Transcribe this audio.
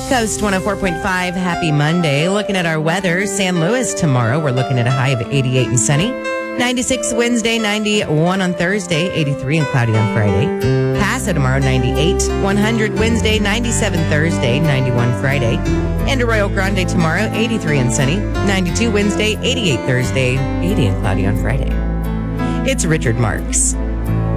Coast 104.5. Happy Monday. Looking at our weather, San Luis tomorrow, we're looking at a high of 88 and sunny. 96 Wednesday, 91 on Thursday, 83 and cloudy on Friday. Paso tomorrow, 98. 100 Wednesday, 97 Thursday, 91 Friday. And Arroyo Grande tomorrow, 83 and sunny. 92 Wednesday, 88 Thursday, 80 and cloudy on Friday. It's Richard Marks.